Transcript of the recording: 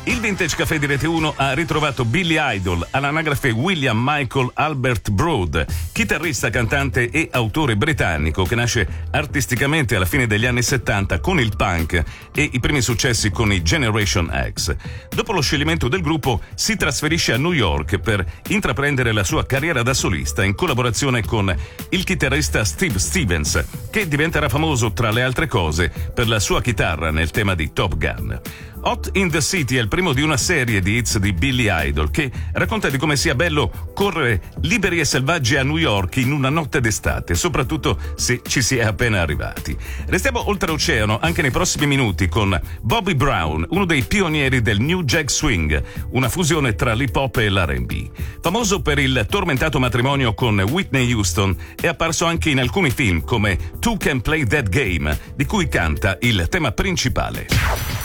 Il Vintage Café di Rete 1 ha ritrovato Billy Idol, all'anagrafe William Michael Albert Broad, chitarrista, cantante e autore britannico che nasce artisticamente alla fine degli anni 70 con il punk e i primi successi con i Generation X. Dopo lo scioglimento del gruppo si trasferisce a New York per intraprendere la sua carriera da solista in collaborazione con il chitarrista Steve Stevens, che diventerà famoso tra le altre cose per la sua chitarra nel tema di Top Gun. Hot in the City è il primo di una serie di hits di Billy Idol che racconta di come sia bello correre liberi e selvaggi a New York in una notte d'estate, soprattutto se ci si è appena arrivati. Restiamo oltreoceano anche nei prossimi minuti con Bobby Brown, uno dei pionieri del New Jack Swing, una fusione tra l'hip hop e l'R&B. Famoso per il tormentato matrimonio con Whitney Houston, è apparso anche in alcuni film come Two Can Play That Game, di cui canta il tema principale.